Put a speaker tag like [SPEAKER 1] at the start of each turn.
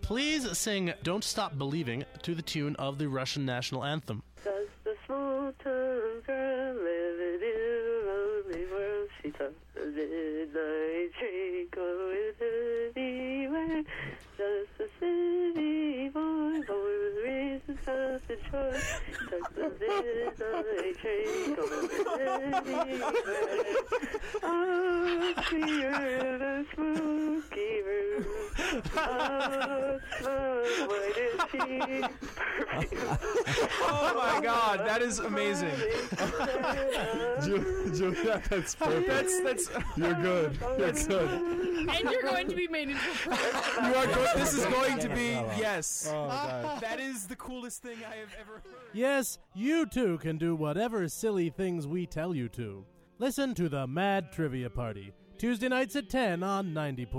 [SPEAKER 1] please sing Don't Stop Believing to the tune of the Russian national anthem.
[SPEAKER 2] Just a small town girl living in a lonely world. She took the midnight train going anywhere. Just a city boy born with reasons of the choice. She took the midnight train going anywhere. Oh, clear the spooky room. Oh, small white and cheap perfume.
[SPEAKER 3] Oh my God, that is amazing.
[SPEAKER 4] Julia, that's perfect.
[SPEAKER 3] That's
[SPEAKER 4] You're good. You're good.
[SPEAKER 5] And you're going to be made into a professional.
[SPEAKER 3] you are this is going to be yes.
[SPEAKER 4] Oh, God.
[SPEAKER 3] That is the coolest thing I have ever heard.
[SPEAKER 6] Yes, you too can do whatever silly things we tell you to. Listen to the Mad Trivia Party, Tuesday nights at 10 on 90.